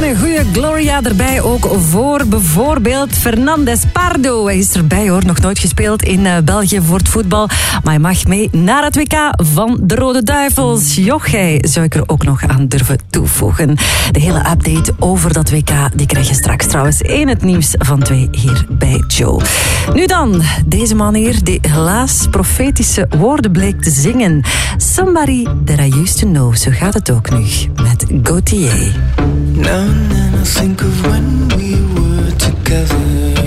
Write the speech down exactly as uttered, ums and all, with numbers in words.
En een goede Gloria erbij ook voor bijvoorbeeld Fernandes Pardo. Hij is erbij hoor, nog nooit gespeeld in uh, België voor het voetbal. Maar hij mag mee naar het W K van de Rode Duivels. Jochij zou ik er ook nog aan durven toevoegen. De hele update over dat W K die krijg je straks trouwens in het nieuws van twee hier bij Joe. Nu dan, deze man hier die helaas profetische woorden bleek te zingen. Somebody that I used to know. Zo gaat het ook nu met Gautier. Now and then I think of when we were together.